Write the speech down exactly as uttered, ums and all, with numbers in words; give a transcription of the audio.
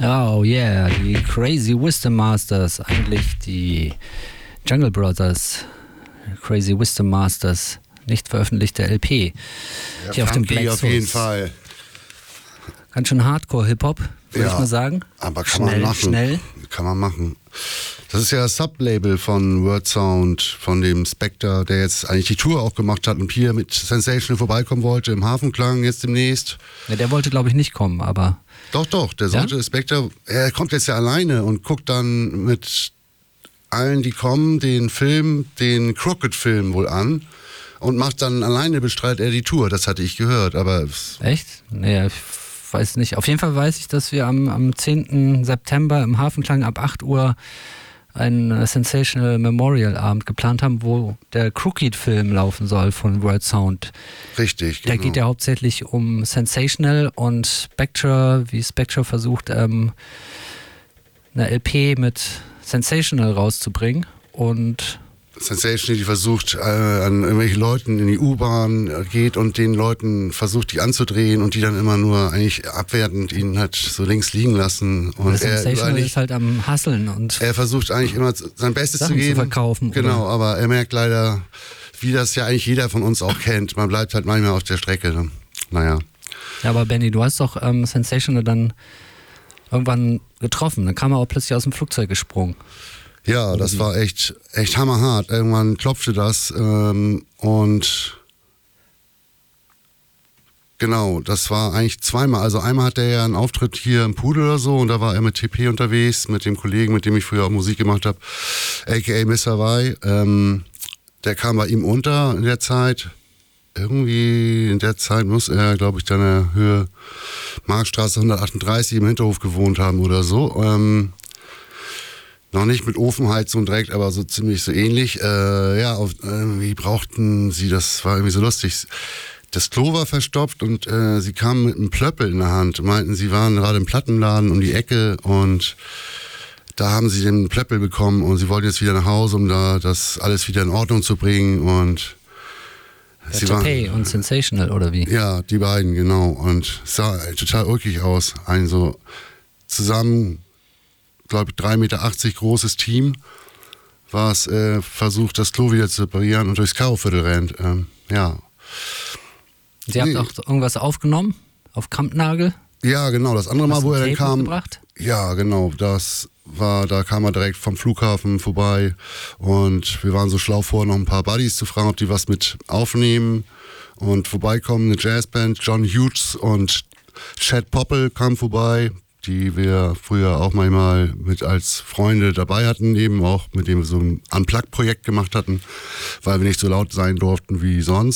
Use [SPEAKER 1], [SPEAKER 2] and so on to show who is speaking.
[SPEAKER 1] Oh yeah, die Crazy Wisdom Masters, eigentlich die Jungle Brothers, Crazy Wisdom Masters, nicht veröffentlichte L P.
[SPEAKER 2] Ja,
[SPEAKER 1] hier auf dem Black
[SPEAKER 2] auf
[SPEAKER 1] Source.
[SPEAKER 2] jeden Fall.
[SPEAKER 1] Ganz schön Hardcore-Hip-Hop, würde
[SPEAKER 2] Ja,
[SPEAKER 1] ich mal sagen.
[SPEAKER 2] Aber kann
[SPEAKER 1] schnell,
[SPEAKER 2] man machen.
[SPEAKER 1] Schnell.
[SPEAKER 2] Kann man machen. Das ist ja das Sublabel von Word Sound, von dem Spectre, der jetzt eigentlich die Tour auch gemacht hat und hier mit Sensational vorbeikommen wollte, im Hafenklang jetzt demnächst.
[SPEAKER 1] Ja, der wollte, glaube ich, nicht kommen, aber...
[SPEAKER 2] Doch, doch, der sollte,
[SPEAKER 1] Ja?
[SPEAKER 2] Spectre, er kommt jetzt ja alleine und guckt dann mit allen, die kommen, den Film, den Crooked-Film wohl an und macht dann alleine, bestreitet er die Tour. Das hatte ich gehört, aber...
[SPEAKER 1] Echt? Nee, ich weiß nicht. Auf jeden Fall weiß ich, dass wir am, am zehnten September im Hafenklang ab acht Uhr einen Sensational Memorial Abend geplant haben, wo der Crooked-Film laufen soll von Word Sound.
[SPEAKER 2] Richtig,
[SPEAKER 1] Da
[SPEAKER 2] genau.
[SPEAKER 1] geht ja hauptsächlich um Sensational und Spectre, wie Spectre versucht, ähm, eine L P mit Sensational rauszubringen. Und
[SPEAKER 2] Sensational, die versucht, äh, an irgendwelche Leuten in die U-Bahn äh, geht und den Leuten versucht, die anzudrehen und die dann immer nur eigentlich abwertend ihn halt so links liegen lassen. Und er,
[SPEAKER 1] Sensational
[SPEAKER 2] eigentlich,
[SPEAKER 1] ist halt am Hasseln und
[SPEAKER 2] er versucht eigentlich immer sein Bestes
[SPEAKER 1] Sachen
[SPEAKER 2] zu geben.
[SPEAKER 1] zu verkaufen.
[SPEAKER 2] Genau,
[SPEAKER 1] Oder?
[SPEAKER 2] aber er merkt leider, wie das ja eigentlich jeder von uns auch kennt. Man bleibt halt manchmal auf der Strecke. Ne? Naja.
[SPEAKER 1] Ja, aber Benny, du hast doch ähm, Sensational dann irgendwann getroffen. Dann kam er auch plötzlich aus dem Flugzeug gesprungen.
[SPEAKER 2] Ja, das war echt, echt hammerhart. Irgendwann klopfte das ähm, und genau, das war eigentlich zweimal. Also einmal hatte er ja einen Auftritt hier im Pudel oder so und da war er mit T P unterwegs, mit dem Kollegen, mit dem ich früher auch Musik gemacht habe, aka Mister Hawaii. Ähm, der kam bei ihm unter in der Zeit. Irgendwie in der Zeit muss er, glaube ich, dann in der Höhe Markstraße hundertachtunddreißig im Hinterhof gewohnt haben oder so. Ähm, Noch nicht mit Ofenheizung direkt, aber so ziemlich so ähnlich. Äh, ja, auf, irgendwie brauchten sie, das war irgendwie so lustig. Das Klo war verstopft und äh, sie kamen mit einem Plöppel in der Hand. Meinten, sie waren gerade im Plattenladen um die Ecke und da haben sie den Plöppel bekommen und sie wollten jetzt wieder nach Hause, um da das alles wieder in Ordnung zu bringen. Und sie
[SPEAKER 1] T P
[SPEAKER 2] waren,
[SPEAKER 1] und Sensational, oder wie?
[SPEAKER 2] ja, die beiden, genau. Und es sah total ulkig aus. Ein so zusammen, glaube ich, drei Meter achtzig großes Team, was äh, versucht, das Klo wieder zu reparieren und durchs Kaufviertel rennt. Ähm, ja.
[SPEAKER 1] Sie habt
[SPEAKER 2] Nee.
[SPEAKER 1] auch irgendwas aufgenommen auf Kampnagel?
[SPEAKER 2] Ja, genau. Das andere Mal,
[SPEAKER 1] Hast
[SPEAKER 2] wo
[SPEAKER 1] du
[SPEAKER 2] er
[SPEAKER 1] ein
[SPEAKER 2] dann
[SPEAKER 1] Tape
[SPEAKER 2] kam.
[SPEAKER 1] mitgebracht?
[SPEAKER 2] Ja, genau. Das war, da kam er direkt vom Flughafen vorbei und wir waren so schlau vor, noch ein paar Buddies zu fragen, ob die was mit aufnehmen und vorbeikommen. Eine Jazzband, John Hughes und Chad Popple kamen vorbei, die wir früher auch manchmal mit als Freunde dabei hatten, eben auch mit dem wir so ein Unplugged-Projekt gemacht hatten, weil wir nicht so laut sein durften wie sonst.